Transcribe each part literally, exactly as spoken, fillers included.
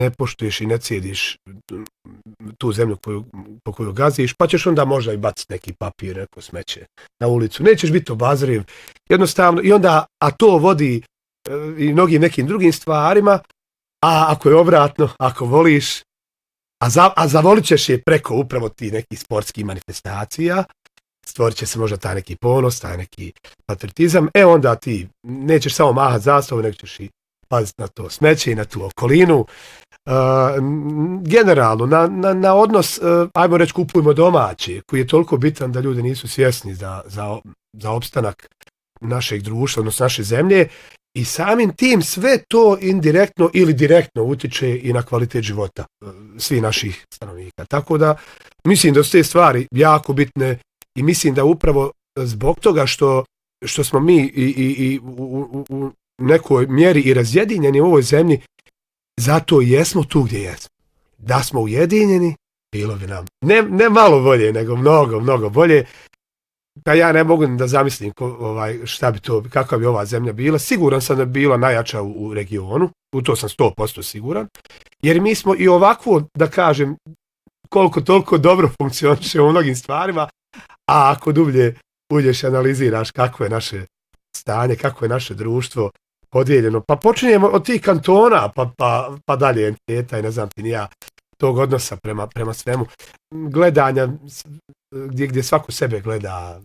ne poštuješ i ne cijediš tu zemlju koju, po koju gaziš, pa ćeš onda možda i baciti neki papir, neko smeće na ulicu. Nećeš biti obazriv. Jednostavno, i onda, a to vodi i mnogim nekim drugim stvarima, a ako je obratno, ako voliš, a, za, a zavolit ćeš je preko upravo ti nekih sportskih manifestacija, stvorit će se možda taj neki ponos, taj neki patriotizam, e onda ti nećeš samo mahat zastavom, nego ćeš i paziti na to smeće i na tu okolinu. Uh, generalno, na, na, na odnos, uh, ajmo reći, kupujmo domaće, koji je toliko bitan da ljudi nisu svjesni za, za, za opstanak našeg društva, odnosno naše zemlje, i samim tim sve to indirektno ili direktno utiče i na kvalitet života uh, svih naših stanovnika. Tako da, mislim da su te stvari jako bitne i mislim da upravo zbog toga što, što smo mi i, i, i u, u, u nekoj mjeri i razjedinjeni u ovoj zemlji, zato i jesmo tu gdje jesmo. Da smo ujedinjeni, bilo bi nam ne, ne malo bolje, nego mnogo, mnogo bolje. Pa ja ne mogu da zamislim ko, ovaj, šta bi to, kakva bi ova zemlja bila. Siguran sam da bi bila najjača u, u regionu, u to sam sto posto siguran, jer mi smo i ovako, da kažem, koliko toliko dobro funkcioniše u mnogim stvarima, a ako dublje uđeš analiziraš kako je naše stanje, kako je naše društvo podijeljeno, pa počinjemo od tih kantona, pa, pa, pa dalje entiteta i ne znam ti ni ja, tog odnosa prema, prema svemu, gledanja gdje, gdje svako sebe gleda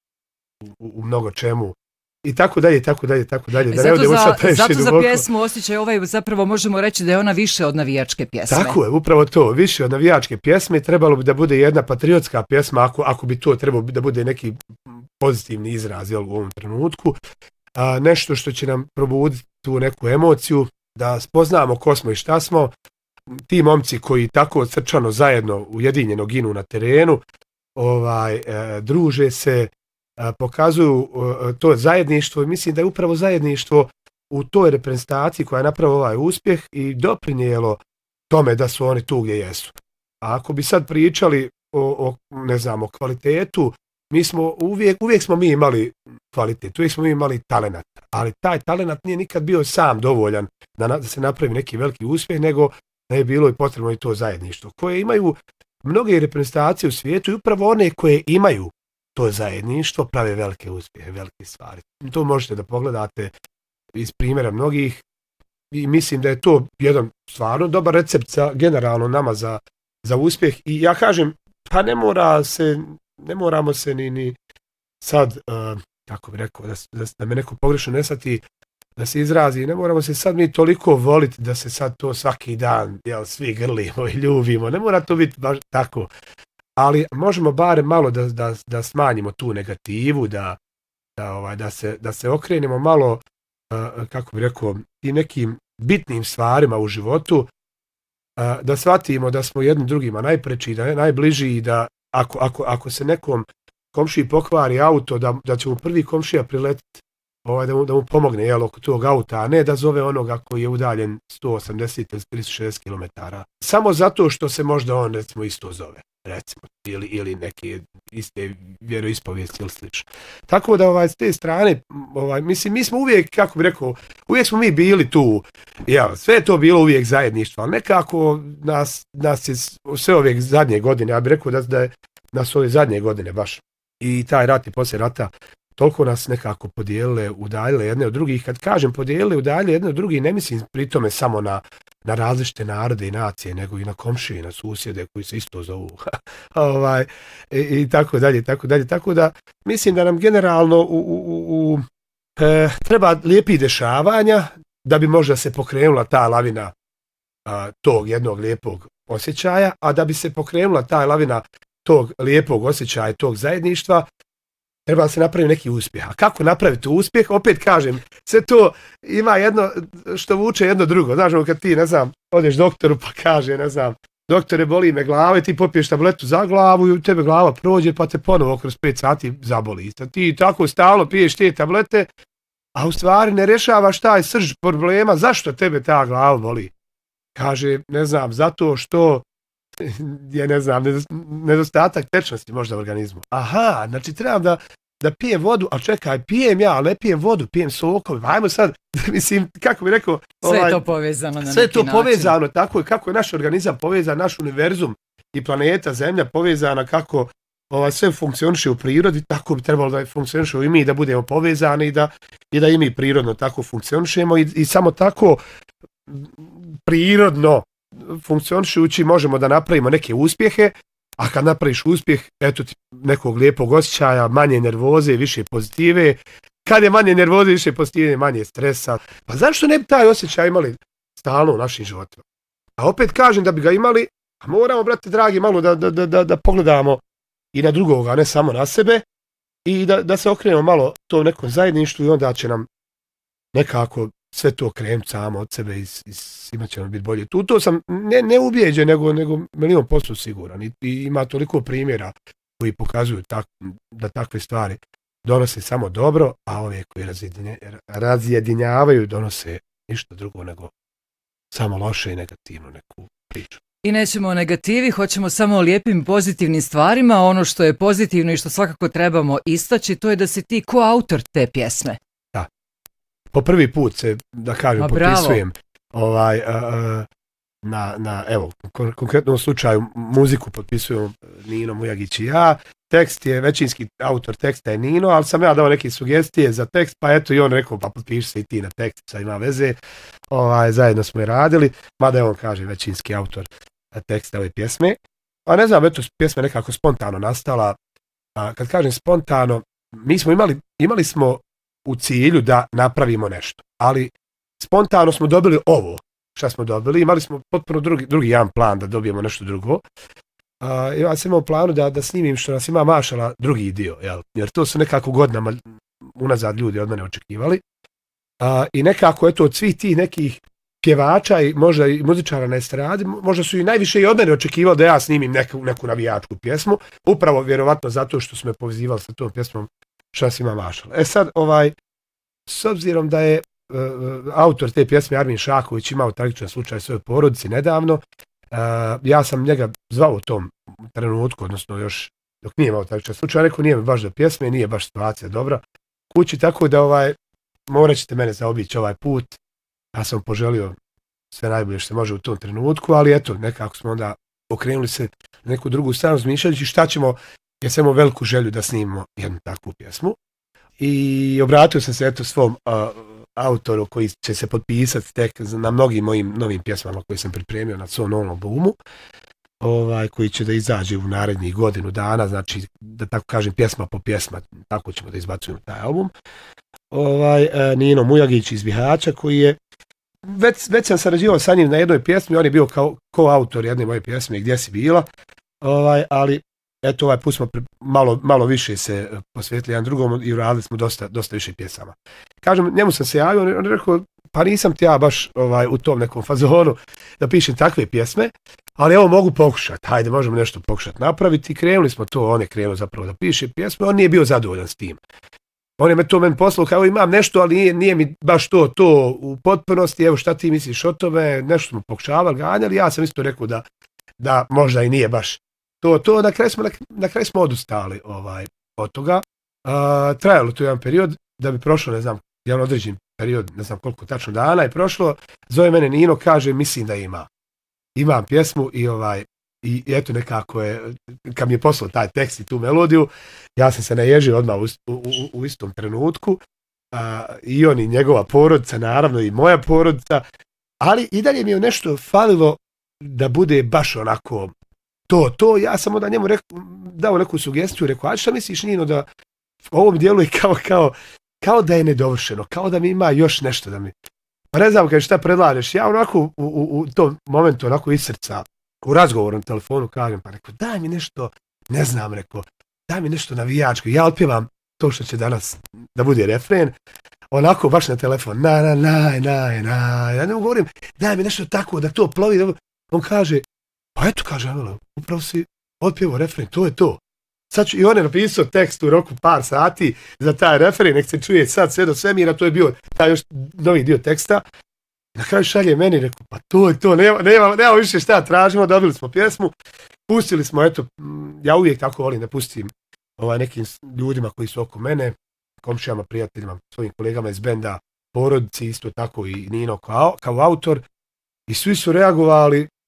u, u mnogo čemu, i tako dalje, tako dalje, tako dalje. Da zato ne za, zato duboko. za pjesmu Osjećaj ovaj zapravo možemo reći da je ona više od navijačke pjesme. Tako je, upravo to, više od navijačke pjesme, trebalo bi da bude jedna patriotska pjesma, ako, ako bi to trebalo da bude neki pozitivni izraz, jel, u ovom trenutku. A, nešto što će nam probuditi tu neku emociju, da spoznamo ko smo i šta smo. Ti momci koji tako srčano zajedno ujedinjeno ginu na terenu, ovaj, e, druže se, e, pokazuju e, to zajedništvo, i mislim da je upravo zajedništvo u toj reprezentaciji koja je napravila ovaj uspjeh i doprinijelo tome da su oni tu gdje jesu. A ako bi sad pričali o, o ne znam, o kvalitetu, mi smo uvijek, uvijek smo mi imali kvalitet, uvijek smo mi imali talenat, ali taj talenat nije nikad bio sam dovoljan da, na, da se napravi neki veliki uspjeh, nego da je bilo i potrebno i to zajedništvo, koje imaju mnoge reprezentacije u svijetu, i upravo one koje imaju to zajedništvo prave velike uspjehe, velike stvari. To možete da pogledate iz primjera mnogih, i mislim da je to jedan stvarno dobar recept za, generalno nama za, za uspjeh. I ja kažem, pa ne mora se, ne moramo se ni, ni sad, uh, kako bi rekao, da, da, da me neko pogrešno ne shvati, da se izrazi, ne moramo se sad mi toliko voliti da se sad to svaki dan, jel, svi grlimo i ljubimo, ne mora to biti baš tako, ali možemo barem malo da, da, da smanjimo tu negativu, da, da, ovaj, da, se, da se okrenemo malo, uh, kako bi rekao, i nekim bitnim stvarima u životu, uh, da shvatimo da smo jednim drugima najpreči, da je najbliži, i da ako, ako, ako se nekom komšiji pokvari auto, da, da će mu prvi komšija priletiti, ovaj, da, mu, da mu pomogne, jel, oko tog auta, a ne da zove onoga koji je udaljen sto osamdeset ili tristo šezdeset kilometara. Samo zato što se možda on, recimo, isto zove, recimo, ili, ili neke iste vjeroispovijesti ili slično. Tako da, ovaj, s te strane, ovaj, mislim, mi smo uvijek, kako bi rekao, uvijek smo mi bili tu, jel, sve je to bilo uvijek zajedništvo, ali nekako nas, nas je sve ove zadnje godine, ja bih rekao da, da je nas ove zadnje godine baš, i taj rat i poslije rata, toliko nas nekako podijelile, udaljile jedne od drugih. Kad kažem podijelile, udaljile jedne od drugih, ne mislim pri tome samo na, na različite narode i nacije, nego i na komšije, na susjede koji se isto zovu. ovaj, i, i tako dalje, tako dalje. Tako da mislim da nam generalno u, u, u, u, e, treba lijepih dešavanja da bi možda se pokrenula ta lavina a, tog jednog lijepog osjećaja, a da bi se pokrenula ta lavina tog lijepog osjećaja, tog zajedništva, treba se napraviti neki uspjeh. A kako napraviti uspjeh? Opet kažem, sve to ima jedno što vuče jedno drugo. Znaš, kad ti, ne znam, odeš doktoru pa kaže, ne znam, doktore, boli me glava, i ti popiješ tabletu za glavu i tebe glava prođe, pa te ponovo kroz pet sati zaboli. Ti tako stalno piješ te tablete, a u stvari ne rješavaš taj srž problema. Zašto tebe ta glava boli? Kaže, ne znam, zato što je, ne znam, nedostatak tečnosti možda u organizmu. Aha, znači trebam da da pijem vodu, ali čekaj, pijem ja, ali ne pijem vodu, pijem sokove, ajmo sad, mislim, kako bi rekao... Sve je ovaj, to povezano na sve neki to način. povezano, tako je, kako je naš organizam povezan, naš univerzum i planeta, zemlja povezana, kako ovaj, sve funkcioniše u prirodi, tako bi trebalo da funkcioniše i mi, da budemo povezani i da, i da i mi prirodno tako funkcionišemo i, i samo tako prirodno funkcionišući možemo da napravimo neke uspjehe, a kad napraviš uspjeh, eto ti nekog lijepog osjećaja, manje nervoze, više pozitive. Kad je manje nervoze, više pozitive, manje stresa. Pa zašto ne bi taj osjećaj imali stalno u našim životima? A opet kažem da bi ga imali, a moramo, brate dragi, malo da, da, da, da pogledamo i na drugoga, ne samo na sebe, i da, da se okrenemo malo to nekom zajedništvu i onda će nam nekako sve to krenuti samo od sebe i, i svima će nam biti bolje. Tu to sam ne, ne ubijeđen, nego, nego milion posto siguran. I, i ima toliko primjera koji pokazuju tak, da takve stvari donose samo dobro, a ove koji razjedinjavaju donose ništa drugo nego samo loše i negativno neku priču. I nećemo o negativi, hoćemo samo o lijepim pozitivnim stvarima. Ono što je pozitivno i što svakako trebamo istaći, to je da si ti koautor te pjesme. Da. Po prvi put se, da kažem, potpisujem ovaj, a, a, na, na, evo, kon, konkretnom slučaju muziku potpisujem Nino Mujagić i ja. Tekst je, većinski autor teksta je Nino, ali sam ja dao neke sugestije za tekst, pa eto i on rekao, pa potpiši se i ti na tekst, sad ima veze. Ovaj, zajedno smo je radili, mada je on, kaže, većinski autor teksta ove pjesme. A ne znam, eto, pjesma je nekako spontano nastala. A, kad kažem spontano, mi smo imali, imali smo u cilju da napravimo nešto, ali spontano smo dobili ovo, šta smo dobili, imali smo potpuno drugi, drugi jedan plan da dobijemo nešto drugo. Uh, ja sam imao planu da, da snimim što nas ima mašala drugi dio, jel? Jer to su nekako godinama unazad ljudi od mene očekivali. Uh, I nekako, eto, od svih tih nekih pjevača i možda i muzičara na estradi, možda su i najviše i od mene očekivali da ja snimim neku, neku navijačku pjesmu, upravo vjerovatno zato što su me povezivali sa tom pjesmom što nas ima mašala. E sad, ovaj, s obzirom da je uh, autor te pjesme Armin Šaković imao tragičan slučaj svoje porodici nedavno, Uh, ja sam njega zvao u tom trenutku, odnosno još dok nije imao taj slučaj, rekao nije mi baš do pjesme, nije baš situacija dobra kući, tako da ovaj, morat ćete mene zaobići ovaj put. Ja sam poželio sve najbolje što se može u tom trenutku, ali eto, nekako smo onda okrenuli se na neku drugu stranu, zmišljajući šta ćemo, jer sam imao veliku želju da snimimo jednu takvu pjesmu. I obratio sam se eto svom uh, autoru koji će se potpisati tek na mnogim mojim novim pjesmama koje sam pripremio na svom novom albumu, ovaj, koji će da izađe u narednih godinu dana, znači da tako kažem pjesma po pjesma, tako ćemo da izbacujemo taj album. Ovaj, uh, Nino Mujagić iz Bihaća koji je, već, već sam sarađivao sa njim na jednoj pjesmi, on je bio kao koautor jedne moje pjesme Gdje si bila, ovaj, ali eto ovaj put smo malo, malo više se posvetili jedan drugom i uradili smo dosta, dosta više pjesama. Kažem, njemu sam se javio, on je rekao, pa nisam ti ja baš ovaj, u tom nekom fazonu da pišem takve pjesme, ali evo mogu pokušati, hajde možemo nešto pokušati napraviti. Krenuli smo to, on je krenuo zapravo da piše pjesme, on nije bio zadovoljan s tim. On je me to meni poslao, kao imam nešto, ali nije, nije mi baš to, to u potpunosti, evo šta ti misliš o tome, nešto smo pokušavali, ganjali, ja sam isto rekao da, da možda i nije baš to, to na kraju smo, na, na kraju smo odustali ovaj, od toga. Uh, trajalo to jedan period, da bi prošlo, ne znam, jedan određen period, ne znam koliko tačno dana je prošlo, zove mene Nino, kaže, mislim da ima. Imam pjesmu i ovaj, i eto nekako je, kad mi je poslao taj tekst i tu melodiju, ja sam se naježio odmah u, u, u istom trenutku, uh, i on i njegova porodica, naravno i moja porodica, ali i dalje mi je nešto falilo da bude baš onako to, to, ja sam onda njemu rekao, dao neku sugestiju, rekao, a šta misliš Nino da u ovom dijelu je kao, kao, kao da je nedovršeno, kao da mi ima još nešto da mi, pa ne znam kaj šta predlažeš, ja onako u, u, u tom momentu onako iz srca, u razgovoru na telefonu kažem, pa rekao, daj mi nešto, ne znam, rekao, daj mi nešto navijačko, ja otpjevam to što će danas da bude refren, onako baš na telefon, na, na, na, na, na, ja ne govorim, daj mi nešto tako da to plovi, on kaže, pa eto, kaže, upravo si otpjevo refren, to je to. Sad ću, i on je napisao tekst u roku par sati za taj refren, nek se čuje sad sve do svemira, to je bio taj još novi dio teksta. Na kraju šalje meni, rekao, pa to je to, nema, nema, nema više šta tražimo, dobili smo pjesmu, pustili smo, eto, ja uvijek tako volim da pustim ovaj, nekim ljudima koji su oko mene, komšijama, prijateljima, svojim kolegama iz benda, porodici, isto tako i Nino kao, kao autor. I svi su reagovali